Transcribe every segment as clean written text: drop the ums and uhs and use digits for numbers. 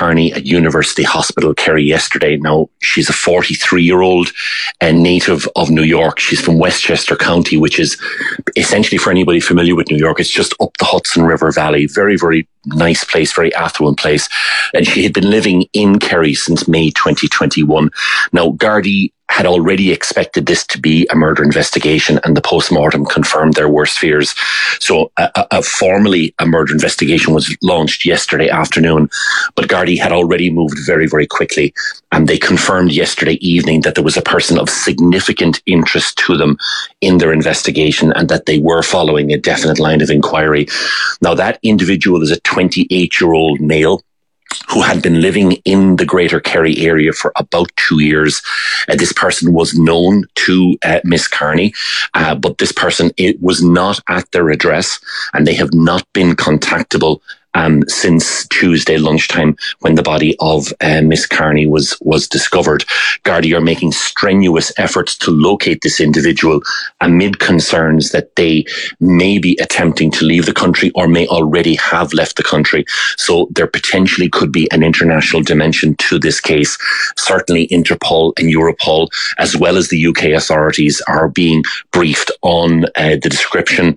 Kearney at University Hospital, Kerry, yesterday. Now, she's a 43-year-old native of New York. She's from Westchester County, which is essentially, for anybody familiar with New York, it's just up the Hudson River Valley. Very, very nice place, very affluent place. And she had been living in Kerry since May 2021. Now, Gardaí had already expected this to be a murder investigation, and the post-mortem confirmed their worst fears. So formally, a murder investigation was launched yesterday afternoon, but Gardaí had already moved very, very quickly, and they confirmed yesterday evening that there was a person of significant interest to them in their investigation and that they were following a definite line of inquiry. Now, that individual is a 28-year-old male who had been living in the Greater Kerry area for about 2 years. This person was known to Miss Kearney, but this person, it was not at their address, and they have not been contactable since Tuesday lunchtime, when the body of Miss Kearney was discovered. Gardaí are making strenuous efforts to locate this individual amid concerns that they may be attempting to leave the country or may already have left the country. So there potentially could be an international dimension to this case. Certainly Interpol and Europol, as well as the UK authorities, are being briefed on the description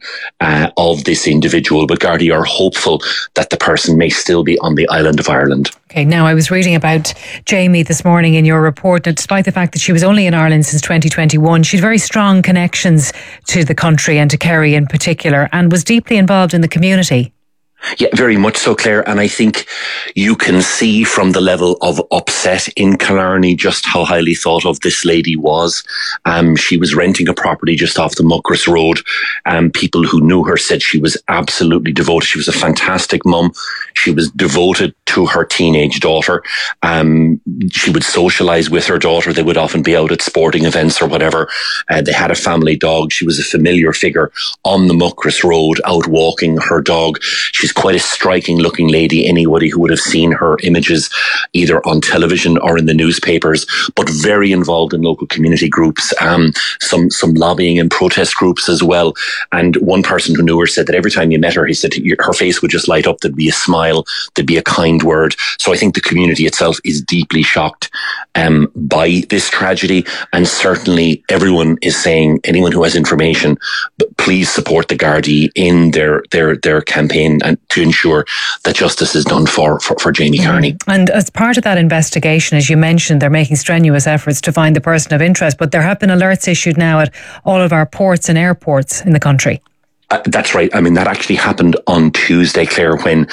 of this individual. But Gardaí are hopeful that the person may still be on the island of Ireland. Okay, now I was reading about Jamie this morning in your report that despite the fact that she was only in Ireland since 2021, she had very strong connections to the country and to Kerry in particular, and was deeply involved in the community. Yeah, very much so, Claire. And I think you can see from the level of upset in Killarney just how highly thought of this lady was. She was renting a property just off the Muckross Road. People who knew her said she was absolutely devoted. She was a fantastic mum. She was devoted to her teenage daughter. She would socialise with her daughter. They would often be out at sporting events or whatever. They had a family dog. She was a familiar figure on the Muckross Road, out walking her dog. She's quite a striking looking lady. Anybody who would have seen her images either on television or in the newspapers, but very involved in local community groups, some lobbying and protest groups as well. And one person who knew her said that every time you met her, he said her face would just light up. There'd be a smile, there'd be a kind word. So I think the community itself is deeply shocked by this tragedy, and certainly everyone is saying, anyone who has information, please support the Gardaí in their campaign and to ensure that justice is done for Jamie Kearney. And as part of that investigation, as you mentioned, they're making strenuous efforts to find the person of interest, but there have been alerts issued now at all of our ports and airports in the country. That's right. I mean, that actually happened on Tuesday, Claire, when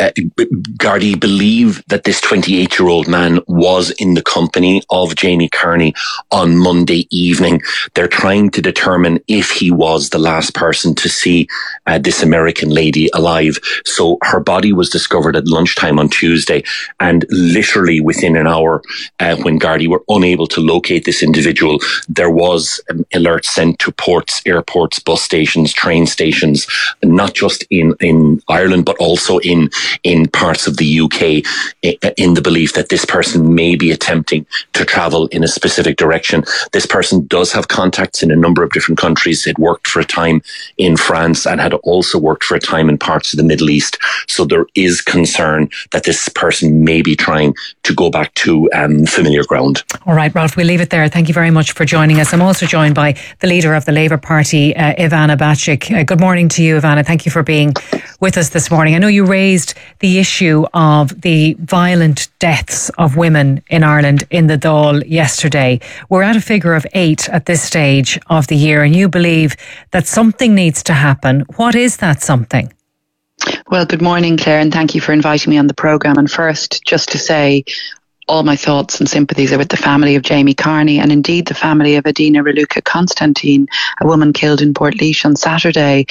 Gardaí believe that this 28-year-old man was in the company of Jamie Kearney on Monday evening. They're trying to determine if he was the last person to see this American lady alive. So her body was discovered at lunchtime on Tuesday, and literally within an hour, when Gardaí were unable to locate this individual, there was alerts sent to ports, airports, bus stations, train stations, not just in Ireland, but also in parts of the UK, in the belief that this person may be attempting to travel in a specific direction. This person does have contacts in a number of different countries. It worked for a time in France and had also worked for a time in parts of the Middle East. So there is concern that this person may be trying to go back to familiar ground. All right, Ralph, we'll leave it there. Thank you very much for joining us. I'm also joined by the leader of the Labour Party, Ivana Bacik. Good morning to you, Ivana. Thank you for being with us this morning. I know you raised the issue of the violent deaths of women in Ireland in the Dáil yesterday. We're at a figure of 8 at this stage of the year, and you believe that something needs to happen. What is that something? Well, good morning, Claire, and thank you for inviting me on the programme. And first, just to say, all my thoughts and sympathies are with the family of Jamie Kearney, and indeed the family of Adina Raluca Constantine, a woman killed in Portlaoise on Saturday.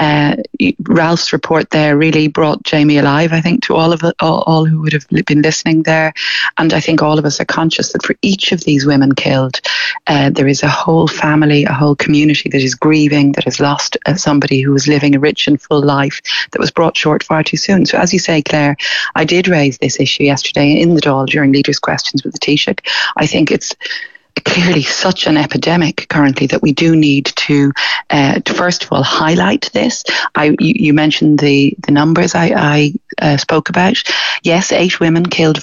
Ralph's report there really brought Jamie alive, I think, to all who would have been listening there. And I think all of us are conscious that for each of these women killed, there is a whole family, a whole community that is grieving, that has lost somebody who was living a rich and full life that was brought short far too soon. So as you say, Claire, I did raise this issue yesterday in the Dáil during Leaders' Questions with the Taoiseach. I think it's clearly such an epidemic currently that we do need to first of all highlight this. You mentioned the numbers I spoke about. Yes, 8 women killed